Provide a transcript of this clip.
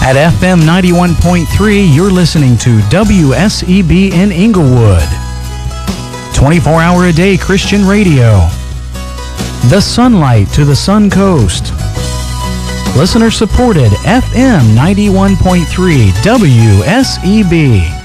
At FM 91.3, you're listening to WSEB in Inglewood. 24-hour-a-day Christian radio. The sunlight to the Sun Coast. Listener-supported FM 91.3 WSEB.